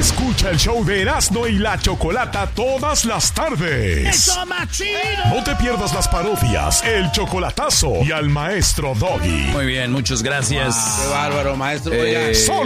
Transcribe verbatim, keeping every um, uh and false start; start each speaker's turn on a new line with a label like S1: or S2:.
S1: Escucha el show de Erasmo y la Chocolata todas las tardes.
S2: ¡Eso más chido!
S1: No te pierdas las parodias, el chocolatazo y al maestro Doggy.
S3: Muy bien, muchas gracias.
S4: Wow, qué bárbaro, maestro.
S3: Eh,
S4: Oiga.